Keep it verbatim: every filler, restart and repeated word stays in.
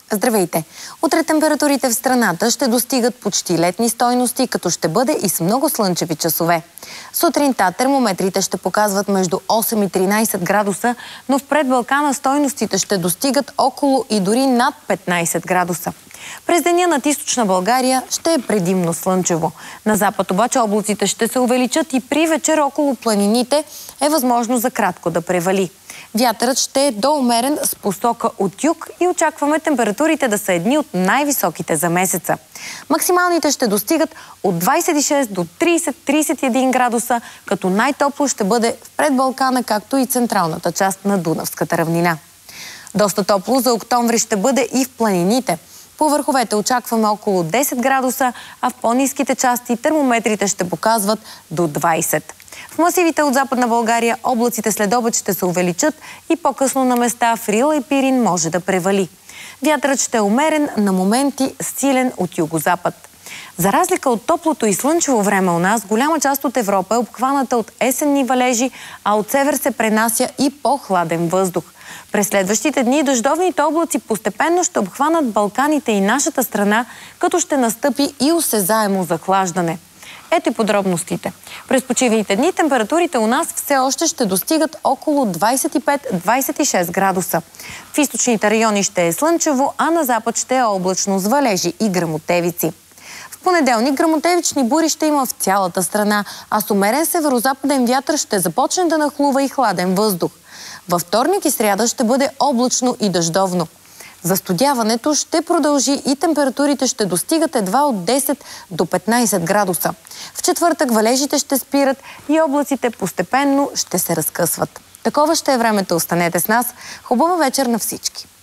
Здравейте! Утре температурите в страната ще достигат почти летни стойности, като ще бъде и с много слънчеви часове. Сутринта термометрите ще показват между осем и тринайсет градуса, но в предбалкана стойностите ще достигат около и дори над петнайсет градуса. През деня над източна България ще е предимно слънчево. На запад обаче облаците ще се увеличат и при вечер около планините е възможно за кратко да превали. Вятърът ще е до умерен с посока от юг и очакваме температурите да са едни от най-високите за месеца. Максималните ще достигат от двайсет и шест до трийсет до трийсет и един градуса, като най-топло ще бъде в предбалкана, както и централната част на Дунавската равнина. Доста топло за октомври ще бъде и в планините. По върховете очакваме около десет градуса, а в по-ниските части термометрите ще показват до двайсет. В масивите от Западна България облаците след обед ще се увеличат и по-късно на места в Рила и Пирин може да превали. Вятърът ще е умерен, на моменти силен от югозапад. За разлика от топлото и слънчево време у нас, голяма част от Европа е обхваната от есенни валежи, а от север се пренася и по-хладен въздух. През следващите дни дъждовните облаци постепенно ще обхванат Балканите и нашата страна, като ще настъпи и осезаемо захлаждане. Ето и подробностите. През почивните дни температурите у нас все още ще достигат около двайсет и пет до двайсет и шест градуса. В източните райони ще е слънчево, а на запад ще е облачно с валежи и гръмотевици. В понеделник гръмотевични бури ще има в цялата страна, а с умерен северозападен вятър ще започне да нахлува и хладен въздух. Във вторник и сряда ще бъде облачно и дъждовно. Застудяването ще продължи и температурите ще достигат едва от десет до петнайсет градуса. В четвъртък валежите ще спират и облаците постепенно ще се разкъсват. Такова ще е времето. Останете с нас. Хубава вечер на всички!